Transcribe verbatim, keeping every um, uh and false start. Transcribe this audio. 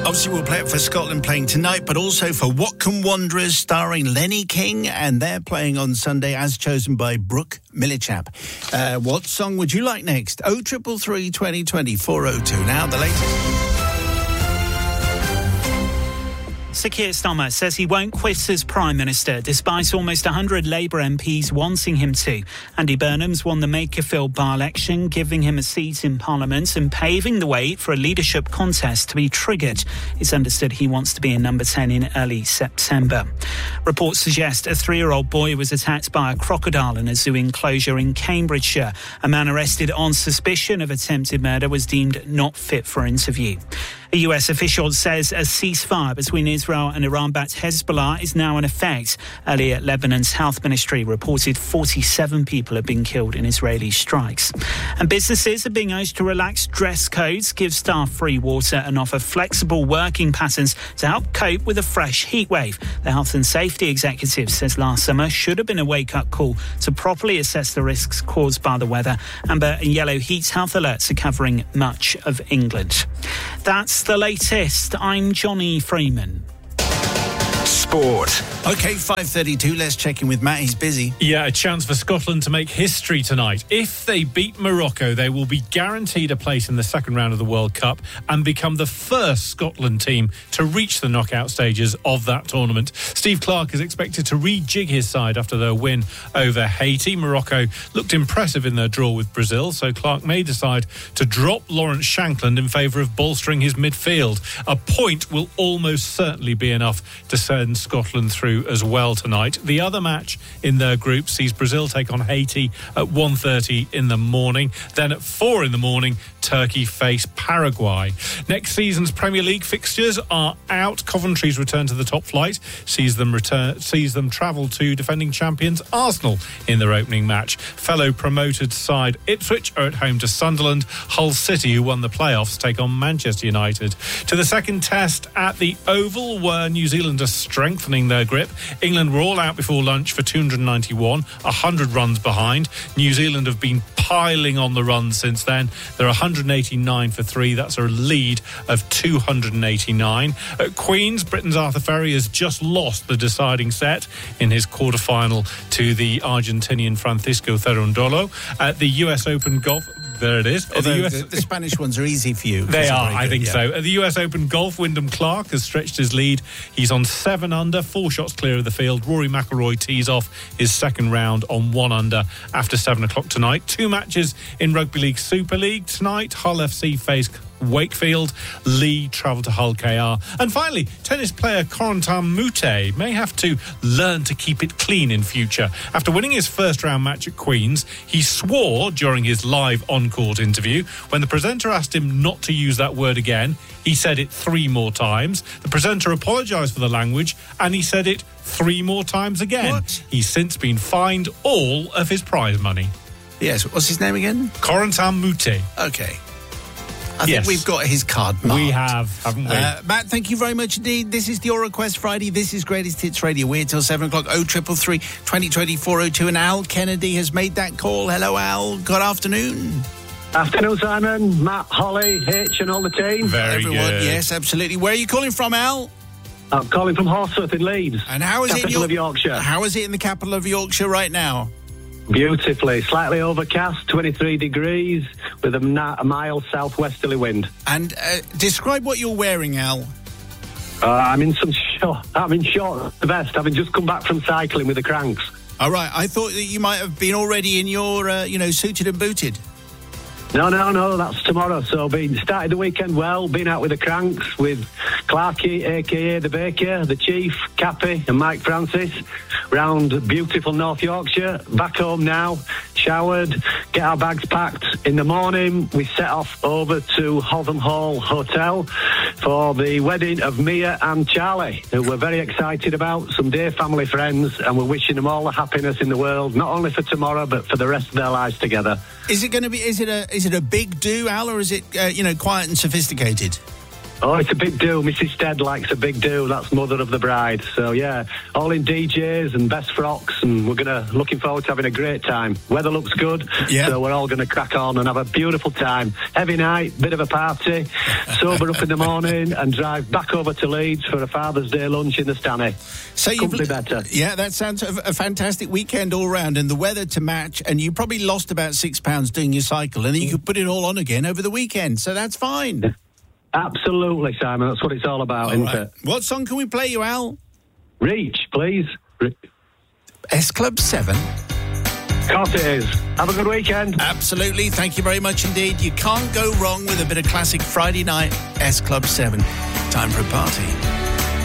Obviously, we'll play it for Scotland playing tonight, but also for What Can Wanderers starring Lenny King, and they're playing on Sunday as chosen by Brooke Millichap. Uh, what song would you like next? oh triple three, twenty twenty, four oh two. Now, the latest. Sir Keir Starmer says he won't quit as Prime Minister, despite almost one hundred Labour M Ps wanting him to. Andy Burnham's won the Makerfield by-election, giving him a seat in Parliament and paving the way for a leadership contest to be triggered. It's understood he wants to be in number ten in early September. Reports suggest a three-year-old boy was attacked by a crocodile in a zoo enclosure in Cambridgeshire. A man arrested on suspicion of attempted murder was deemed not fit for interview. A U S official says a ceasefire between Israel and Iran-backed Hezbollah is now in effect. Earlier, Lebanon's health ministry reported forty-seven people have been killed in Israeli strikes. And businesses are being urged to relax dress codes, give staff free water and offer flexible working patterns to help cope with a fresh heat wave. The health and safety executive says last summer should have been a wake-up call to properly assess the risks caused by the weather. Amber and yellow heat health alerts are covering much of England. That's the latest. I'm Johnny Freeman. Sport. OK, five thirty-two. Let's check in with Matt. He's busy. Yeah, a chance for Scotland to make history tonight. If they beat Morocco, they will be guaranteed a place in the second round of the World Cup and become the first Scotland team to reach the knockout stages of that tournament. Steve Clarke is expected to rejig his side after their win over Haiti. Morocco looked impressive in their draw with Brazil, so Clarke may decide to drop Lawrence Shankland in favour of bolstering his midfield. A point will almost certainly be enough to send Scotland through as well tonight. The other match in their group sees Brazil take on Haiti at one thirty in the morning. Then at four in the morning, Turkey face Paraguay. Next season's Premier League fixtures are out. Coventry's return to the top flight sees them return sees them travel to defending champions Arsenal in their opening match. Fellow promoted side Ipswich are at home to Sunderland. Hull City, who won the playoffs, take on Manchester United. To the second test at the Oval, where New Zealand are strengthening their grip. England were all out before lunch for two hundred ninety-one, one hundred runs behind. New Zealand have been piling on the runs since then. They're one hundred eighty-nine for three. That's a lead of two hundred eighty-nine. At Queen's, Britain's Arthur Ferry has just lost the deciding set in his quarter-final to the Argentinian Francisco Cerundolo. At the U S Open Golf... There it is. Although the, U S... the, the Spanish ones are easy for you. They are, I good, think yeah. so. At the U S Open Golf, Wyndham Clark has stretched his lead. He's on seven under, four shots clear of the field. Rory McIlroy tees off his second round on one under after seven o'clock tonight. Two matches in Rugby League Super League tonight. Hull F C face Wakefield. Lee travel to Hull K R. And finally, tennis player Corentin Moutet may have to learn to keep it clean in future. After winning his first round match at Queen's, he swore during his live on-court interview. When the presenter asked him not to use that word again, he said it three more times. The presenter apologised for the language and he said it three more times again. What? He's since been fined all of his prize money. Yes, what's his name again? Corentin Moutet. OK. I Yes. think we've got his card marked. We have, haven't we? Uh, Matt, thank you very much indeed. This is Your Request Friday. This is Greatest Hits Radio. We're till seven o'clock. oh triple three, twenty twenty, four oh two. And Al Kennedy has made that call. Hello, Al. Good afternoon. Afternoon, Simon, Matt, Holly, Hitch and all the team. Very Everyone, good. yes, absolutely. Where are you calling from, Al? I'm calling from Horsforth in Leeds. And how is capital it in your, of Yorkshire. How is it in the capital of Yorkshire right now? Beautifully. Slightly overcast, twenty-three degrees, with a, na- a mild southwesterly wind. And uh, describe what you're wearing, Al. Uh, I'm in some short, I'm in short vest, having just come back from cycling with the Cranks. All right, I thought that you might have been already in your, uh, you know, suited and booted. No, no, no, that's tomorrow. So been started the weekend well, been out with the Cranks, with Clarkey, a k a. The Baker, the Chief, Cappy and Mike Francis, round beautiful North Yorkshire. Back home now, showered, get our bags packed. In the morning, we set off over to Hotham Hall Hotel for the wedding of Mia and Charlie, who we're very excited about, some dear family friends, and we're wishing them all the happiness in the world, not only for tomorrow, but for the rest of their lives together. Is it going to be, is it a, is it a big do, Al, or is it, uh, you know, quiet and sophisticated? Oh, it's a big do. Missus Stead likes a big do. That's mother of the bride. So, yeah, all in D Js and best frocks, and we're going to looking forward to having a great time. Weather looks good, yeah. so we're all going to crack on and have a beautiful time. Heavy night, bit of a party, sober up in the morning, and drive back over to Leeds for a Father's Day lunch in the Stanley. So Couldn't you've be better. Yeah, that sounds a, a fantastic weekend all round, and the weather to match, and you probably lost about six pounds doing your cycle, and then you could put it all on again over the weekend, so that's fine. Absolutely, Simon. That's what it's all about, all isn't right. it? What song can we play you, Al? Reach, please. Re- S Club seven. Of course it is. Have a good weekend. Absolutely. Thank you very much indeed. You can't go wrong with a bit of classic Friday night S Club seven. Time for a party.